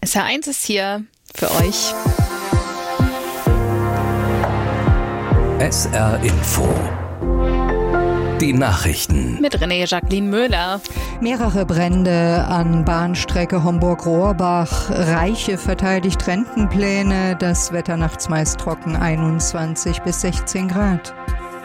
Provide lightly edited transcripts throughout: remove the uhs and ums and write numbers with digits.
SR1 ist hier für euch. SR Info. Die Nachrichten. Mit René-Jacqueline Möhler. Mehrere Brände an Bahnstrecke Homburg-Rohrbach. Reiche verteidigt Rentenpläne. Das Wetter nachts meist trocken, 21 bis 16 Grad.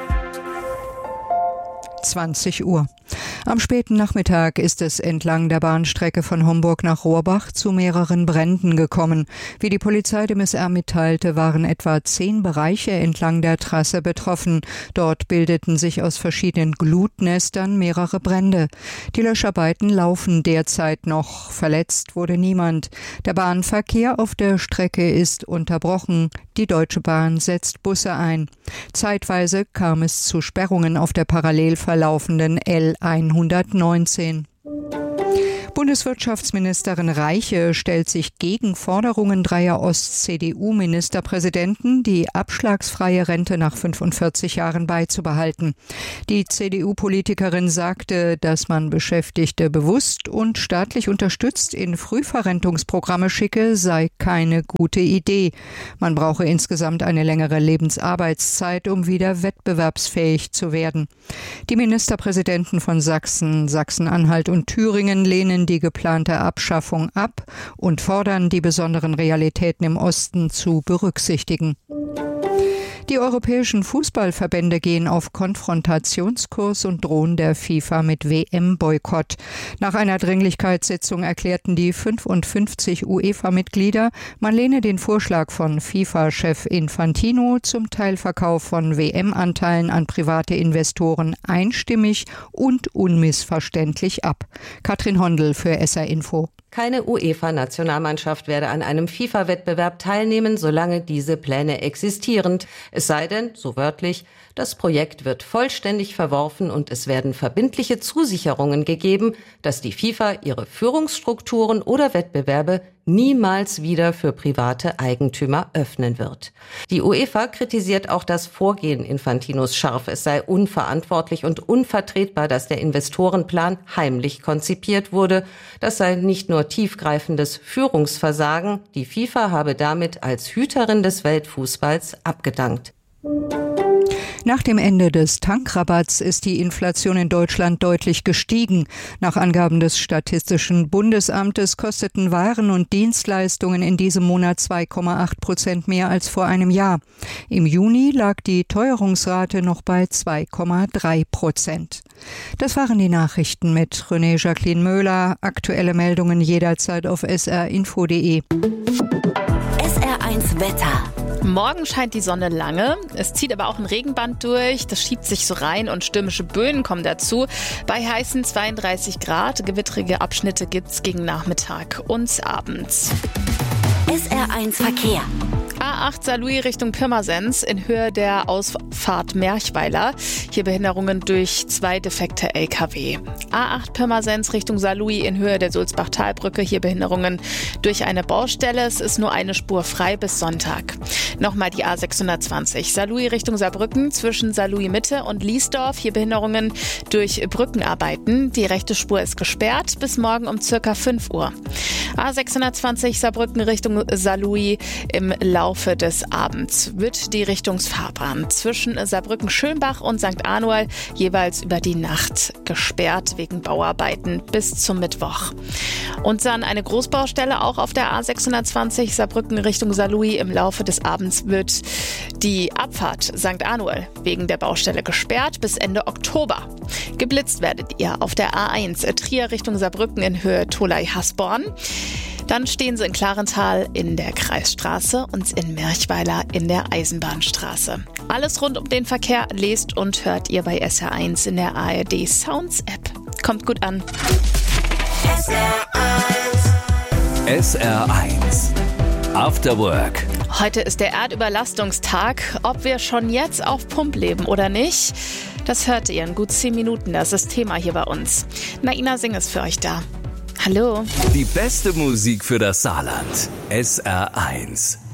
20 Uhr. Am späten Nachmittag ist es entlang der Bahnstrecke von Homburg nach Rohrbach zu mehreren Bränden gekommen. Wie die Polizei dem SR mitteilte, waren etwa 10 Bereiche entlang der Trasse betroffen. Dort bildeten sich aus verschiedenen Glutnestern mehrere Brände. Die Löscharbeiten laufen derzeit noch. Verletzt wurde niemand. Der Bahnverkehr auf der Strecke ist unterbrochen. Die Deutsche Bahn setzt Busse ein. Zeitweise kam es zu Sperrungen auf der parallel verlaufenden L119. Bundeswirtschaftsministerin Reiche stellt sich gegen Forderungen dreier Ost-CDU-Ministerpräsidenten, die abschlagsfreie Rente nach 45 Jahren beizubehalten. Die CDU-Politikerin sagte, dass man Beschäftigte bewusst und staatlich unterstützt in Frühverrentungsprogramme schicke, sei keine gute Idee. Man brauche insgesamt eine längere Lebensarbeitszeit, um wieder wettbewerbsfähig zu werden. Die Ministerpräsidenten von Sachsen, Sachsen-Anhalt und Thüringen lehnen die geplante Abschaffung ab und fordern, die besonderen Realitäten im Osten zu berücksichtigen. Die europäischen Fußballverbände gehen auf Konfrontationskurs und drohen der FIFA mit WM-Boykott. Nach einer Dringlichkeitssitzung erklärten die 55 UEFA-Mitglieder, man lehne den Vorschlag von FIFA-Chef Infantino zum Teilverkauf von WM-Anteilen an private Investoren einstimmig und unmissverständlich ab. Katrin Hondel für SR Info. Keine UEFA-Nationalmannschaft werde an einem FIFA-Wettbewerb teilnehmen, solange diese Pläne existieren. Es sei denn, so wörtlich, das Projekt wird vollständig verworfen und es werden verbindliche Zusicherungen gegeben, dass die FIFA ihre Führungsstrukturen oder Wettbewerbe niemals wieder für private Eigentümer öffnen wird. Die UEFA kritisiert auch das Vorgehen Infantinos scharf. Es sei unverantwortlich und unvertretbar, dass der Investorenplan heimlich konzipiert wurde. Das sei nicht nur tiefgreifendes Führungsversagen. Die FIFA habe damit als Hüterin des Weltfußballs abgedankt. Nach dem Ende des Tankrabatts ist die Inflation in Deutschland deutlich gestiegen. Nach Angaben des Statistischen Bundesamtes kosteten Waren und Dienstleistungen in diesem Monat 2,8% mehr als vor einem Jahr. Im Juni lag die Teuerungsrate noch bei 2,3%. Das waren die Nachrichten mit René-Jacqueline Möhler. Aktuelle Meldungen jederzeit auf srinfo.de. SR1 Wetter. Morgen scheint die Sonne lange. Es zieht aber auch ein Regenband durch. Das schiebt sich so rein und stürmische Böen kommen dazu. Bei heißen 32 Grad. Gewittrige Abschnitte gibt's gegen Nachmittag und abends. SR1 Verkehr. A8 Saarlouis Richtung Pirmasens in Höhe der Ausfahrt Merchweiler. Hier Behinderungen durch 2 defekte LKW. A8 Pirmasens Richtung Saarlouis in Höhe der Sulzbach-Talbrücke. Hier Behinderungen durch eine Baustelle. Es ist nur eine Spur frei bis Sonntag. Nochmal die A620 Saarlouis Richtung Saarbrücken zwischen Saarlouis Mitte und Liesdorf. Hier Behinderungen durch Brückenarbeiten. Die rechte Spur ist gesperrt bis morgen um ca. 5 Uhr. A620 Saarbrücken Richtung Saarlouis im Laufe des Abends wird die Richtungsfahrbahn zwischen Saarbrücken-Schönbach und St. Anual jeweils über die Nacht gesperrt wegen Bauarbeiten bis zum Mittwoch. Und dann eine Großbaustelle auch auf der A620 Saarbrücken Richtung Saarlouis. Im Laufe des Abends wird die Abfahrt St. Anual wegen der Baustelle gesperrt bis Ende Oktober. Geblitzt werdet ihr auf der A1 Trier Richtung Saarbrücken in Höhe Tholey-Hasborn. Dann stehen sie in Klarenthal in der Kreisstraße und in Merchweiler in der Eisenbahnstraße. Alles rund um den Verkehr lest und hört ihr bei SR1 in der ARD Sounds App. Kommt gut an. SR1 After Work. Heute ist der Erdüberlastungstag. Ob wir schon jetzt auf Pump leben oder nicht, das hört ihr in gut 10 Minuten. Das ist Thema hier bei uns. Naina Singh ist für euch da. Hallo. Die beste Musik für das Saarland. SR1.